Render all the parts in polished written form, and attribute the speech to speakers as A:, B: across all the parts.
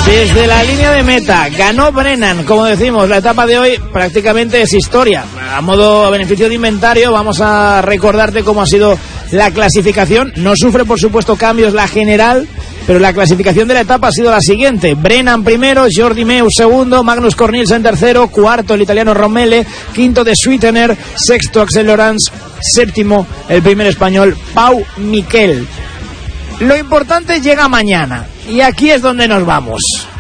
A: Desde la línea de meta ganó Brennan, como decimos, la etapa de hoy prácticamente es historia. A beneficio de inventario vamos a recordarte cómo ha sido la clasificación. No sufre por supuesto cambios la general, pero la clasificación de la etapa ha sido la siguiente: Brennan primero, Jordi Meus segundo, Magnus Cort Nielsen tercero, cuarto el italiano Rommele, quinto de Sweetener, sexto Axel Laurens, séptimo el primer español Pau Miquel. Lo importante llega mañana y aquí es donde nos vamos.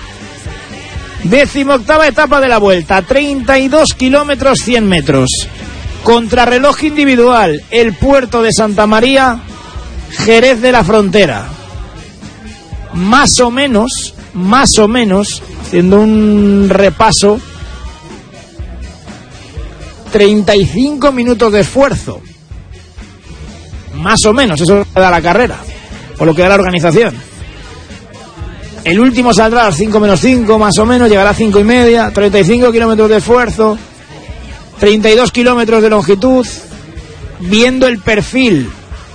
A: 18ª etapa de la Vuelta, 32 kilómetros 100 metros. Contrarreloj individual, el puerto de Santa María, Jerez de la Frontera. Más o menos, haciendo un repaso, 35 minutos de esfuerzo. Más o menos, eso es lo que da la carrera, o lo que da la organización. El último saldrá a las 5 menos 5, más o menos, llegará a 5 y media, 35 kilómetros de esfuerzo, 32 kilómetros de longitud, viendo el perfil.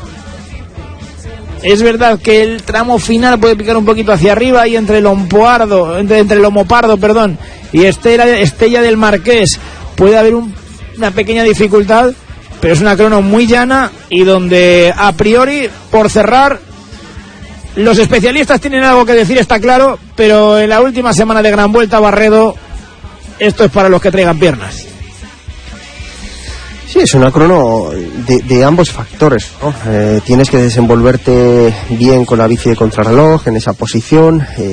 A: Es verdad que el tramo final puede picar un poquito hacia arriba y entre Lomopardo, y Estella del Marqués puede haber una pequeña dificultad, pero es una crono muy llana y donde a priori, por cerrar, los especialistas tienen algo que decir, está claro, pero en la última semana de Gran Vuelta, Barredo, esto es para los que traigan piernas.
B: Sí, es una crono de ambos factores, ¿no? Tienes que desenvolverte bien con la bici de contrarreloj en esa posición,